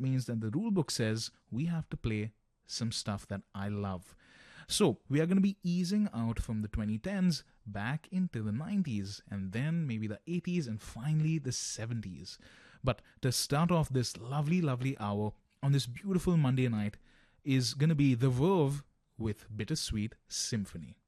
means that the rule book says we have to play some stuff that I love. So we are going to be easing out from the 2010s back into the 90s, and then maybe the 80s, and finally the 70s. But to start off this lovely, lovely hour on this beautiful Monday night is going to be The Verve with Bittersweet Symphony.